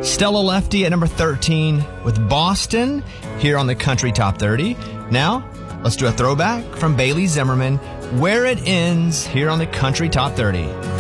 Stella Lefty at number 13 with Boston here on the Country Top 30. Now, let's do a throwback from Bailey Zimmerman, Where It Ends here on the Country Top 30.